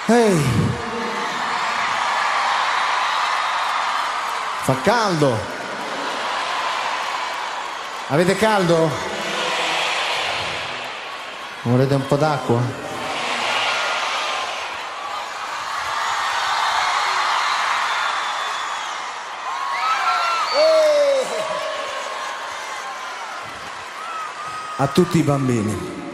Ehi, fa caldo. Avete caldo? Volete un po' d'acqua? A tutti i bambini.